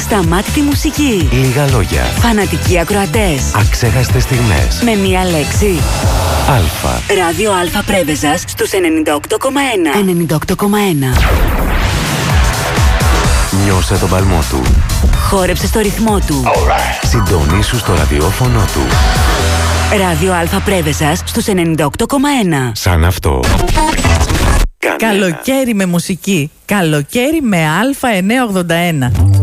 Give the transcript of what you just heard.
Ασταμάτητη μουσική. Λίγα λόγια. Φανατικοί ακροατές. Αξέχαστες στιγμές. Με μία λέξη. Αλφα. Ράδιο Αλφα Πρέβεζας στους 98,1. 98,1. Νιώσε τον παλμό του. Χόρεψε στο ρυθμό του. Συντονίσου στο ραδιόφωνο του. Ράδιο Αλφα Πρέβεζας στους 98,1. Σαν αυτό. Καλοκαίρι με μουσική. Καλοκαίρι με Α981.